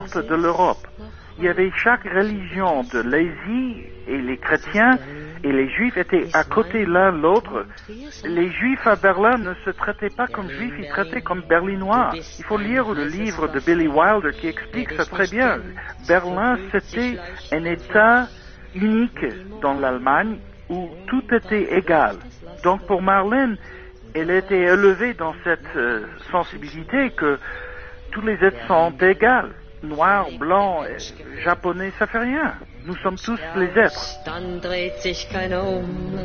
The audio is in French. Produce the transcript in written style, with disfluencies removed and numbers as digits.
de l'Europe. Il y avait chaque religion de l'Asie et les chrétiens et les juifs étaient à côté l'un de l'autre. Les juifs à Berlin ne se traitaient pas comme juifs, ils traitaient comme berlinois. Il faut lire le livre de Billy Wilder qui explique ça très bien. Berlin, c'était un État unique dans l'Allemagne où tout était égal. Donc pour Marlène, elle était élevée dans cette sensibilité que tous les êtres sont égaux. Noir, blanc, japonais, ça fait rien. Nous sommes tous les êtres.